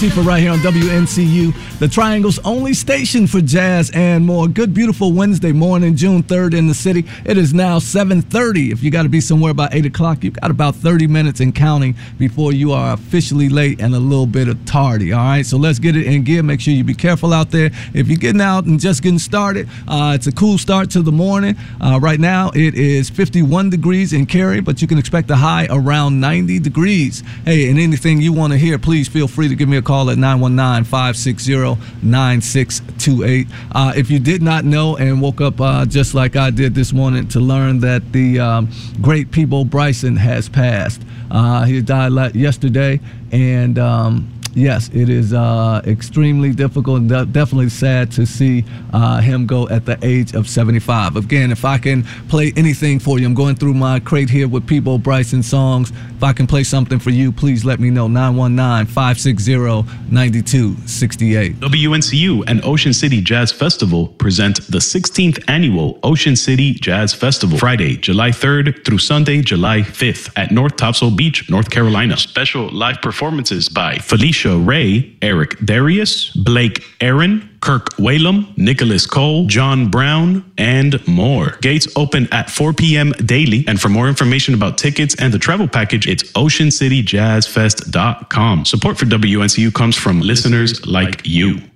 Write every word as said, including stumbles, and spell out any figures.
Latifah right here on W N C U, the Triangle's only station for jazz and more. Good, beautiful Wednesday morning, June third in the city. It is now seven thirty. If you got to be somewhere by eight o'clock, you've got about thirty minutes and counting before you are officially late and a little bit of tardy, all right? So let's get it in gear. Make sure you be careful out there. If you're getting out and just getting started, uh, it's a cool start to the morning. Uh, right now, it is fifty-one degrees in Cary, but you can expect a high around ninety degrees. Hey, and anything you want to hear, please feel free to give me a call at nine one nine, five six zero, nine six two eight. Uh, if you did not know and woke up uh, just like I did this morning to learn that the um, great Peabo Bryson has passed. Uh, he died yesterday, and um, yes, it is uh, extremely difficult and de- definitely sad to see uh, him go at the age of seventy-five. Again, if I can play anything for you, I'm going through my crate here with Peabo Bryson songs. If I can play something for you, please let me know. nine one nine, five six zero, nine two six eight. W N C U and Ocean City Jazz Festival present the sixteenth Annual Ocean City Jazz Festival, Friday, July third through Sunday, July fifth at North Topsail Beach, North Carolina. Special live performances by Felicia Ray, Eric Darius, Blake Aaron, Kirk Whalum, Nicholas Cole, John Brown, and more. Gates open at four p.m. daily. And for more information about tickets and the travel package, it's ocean city jazz fest dot com. Support for W N C U comes from listeners like you.